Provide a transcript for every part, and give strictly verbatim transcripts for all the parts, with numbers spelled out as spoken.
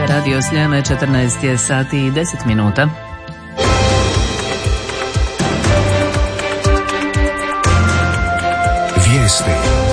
Radio Sljeme, četrnaest je sati i deset minuta. Vijesti.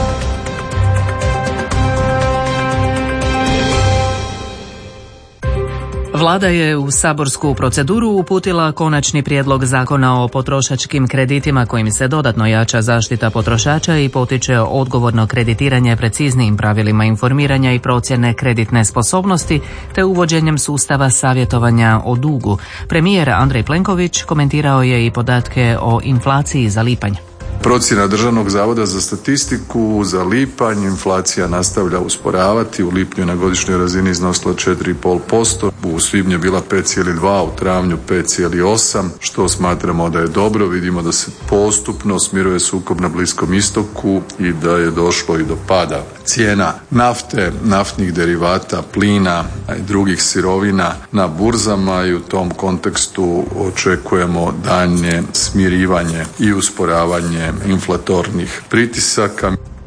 Vlada je u saborsku proceduru uputila konačni prijedlog zakona o potrošačkim kreditima kojim se dodatno jača zaštita potrošača i potiče odgovorno kreditiranje preciznijim pravilima informiranja i procjene kreditne sposobnosti te uvođenjem sustava savjetovanja o dugu. Premijer Andrej Plenković komentirao je i podatke o inflaciji za lipanj. Procjena Državnog zavoda za statistiku za lipanj, inflacija nastavlja usporavati, u lipnju na godišnjoj razini iznosila četiri i pol posto, u svibnju bila pet zarez dva, u travnju pet zarez osam, što smatramo da je dobro. Vidimo da se postupno smiruje sukob na Bliskom istoku i da je došlo i do pada cijena nafte, naftnih derivata, plina i drugih sirovina na burzama i u tom kontekstu očekujemo daljnje smirivanje i usporavanje inflatornih pritisaka.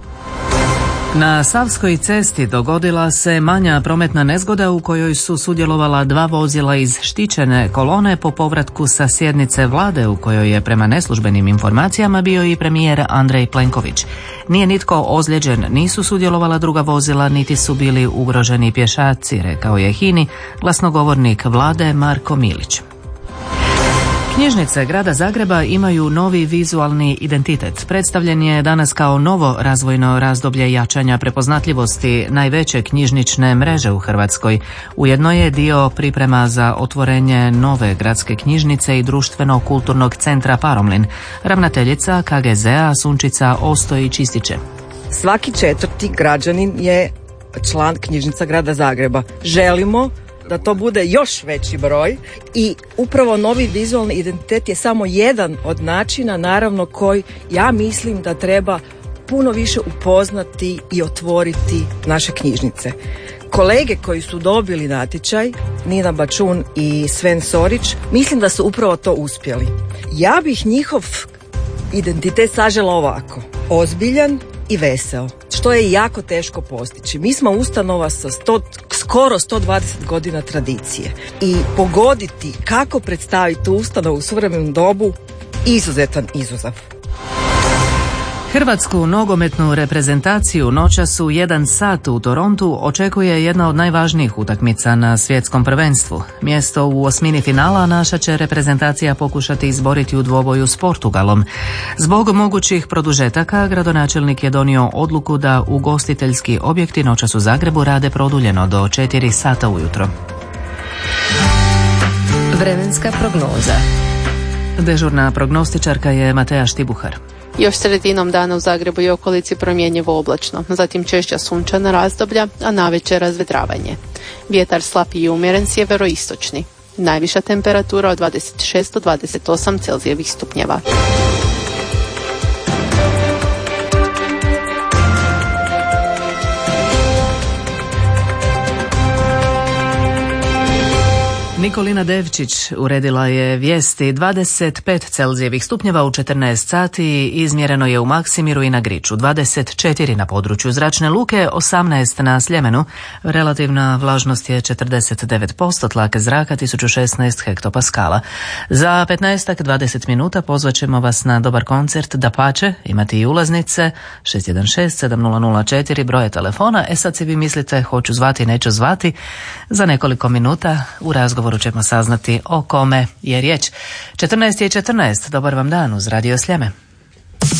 Na Savskoj cesti dogodila se manja prometna nezgoda u kojoj su sudjelovala dva vozila iz štićene kolone po povratku sa sjednice vlade u kojoj je prema neslužbenim informacijama bio i premijer Andrej Plenković. Nije nitko ozlijeđen, nisu sudjelovala druga vozila niti su bili ugroženi pješaci, rekao je HINA-i glasnogovornik vlade Marko Milić. Knjižnice grada Zagreba imaju novi vizualni identitet. Predstavljen je danas kao novo razvojno razdoblje jačanja prepoznatljivosti najveće knjižnične mreže u Hrvatskoj. Ujedno je dio priprema za otvorenje nove gradske knjižnice i društveno-kulturnog centra Paromlin. Ravnateljica K G Z-a Sunčica Ostojić ističe. Svaki četvrti građanin je član knjižnica grada Zagreba. Želimo da to bude još veći broj i upravo novi vizualni identitet je samo jedan od načina, naravno, koji ja mislim da treba puno više upoznati i otvoriti naše knjižnice. Kolege koji su dobili natječaj, Nina Bačun i Sven Sorić, mislim da su upravo to uspjeli. Ja bih njihov identitet sažela ovako: ozbiljan i veseo, što je jako teško postići. Mi smo ustanova sa sto, skoro sto dvadeset godina tradicije i pogoditi kako predstaviti ustanovu u suvremenom dobu izuzetan izazov. Hrvatsku nogometnu reprezentaciju noćas u jedan sat u Torontu očekuje jedna od najvažnijih utakmica na svjetskom prvenstvu. Mjesto u osmini finala naša će reprezentacija pokušati izboriti u dvoboju s Portugalom. Zbog mogućih produžetaka gradonačelnik je donio odluku da ugostiteljski objekti noćas u Zagrebu rade produljeno do četiri sata ujutro. Vremenska prognoza. Dežurna prognostičarka je Mateja Štibuhar. Još sredinom dana u Zagrebu i okolici promjenjivo oblačno, zatim češća sunčana razdoblja, a navečer razvedravanje. Vjetar slab i umjeren sjeveroistočni. Najviša temperatura od dvadeset šest do dvadeset osam Celzijevih stupnjeva. Nikolina Devčić uredila je vijesti. Dvadeset pet Celzijevih stupnjeva u četrnaest sati, izmjereno je u Maksimiru i na Griču, dvadeset četiri na području Zračne luke, osamnaest na Sljemenu, relativna vlažnost je četrdeset devet posto, tlak zraka tisuću šesnaest hektopaskala. Za petnaest do dvadeset minuta pozvaćemo vas na dobar koncert, dapače, imati i ulaznice, šest jedan šest sedam nula nula četiri broje telefona. E sad si vi mislite hoću zvati, neću zvati, za nekoliko minuta u razgovoru ćemo saznati o kome je riječ. četrnaest je četrnaest, dobar vam dan uz Radio Sljeme.